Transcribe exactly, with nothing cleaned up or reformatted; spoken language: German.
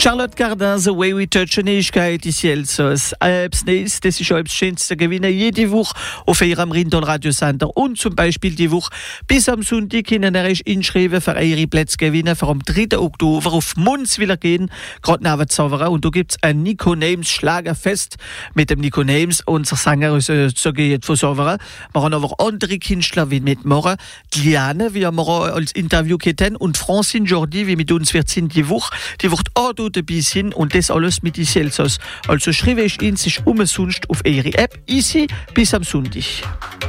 Charlotte Cardin, The Way We Touch, Neuigkeit ist Elsass. Etwas Neues, das ist auch etwas Schönes zu gewinnen. Jede Woche auf ihrem Rindon Radiosender. Und zum Beispiel die Woche bis am Sonntag können ihr euch inschreiben für eure Plätze gewinnen. Für am dritten Oktober auf Munzwiller gehen, gerade nach Zauvera. Und da gibt es ein Nico Names Schlagerfest mit dem Nico Names. Unser Sänger ist äh, so geht von Zauvera. Wir haben aber andere Künstler wie mitmachen. Liane, wie wir als Interview kennen, und Francine Jordi, wie mit uns wird sind die Woche. Die wird auch dort ein bisschen und das alles mit die Elsass. Also schreibe ich Ihnen sich umsonst auf Ihre App. Easy bis am Sonntag.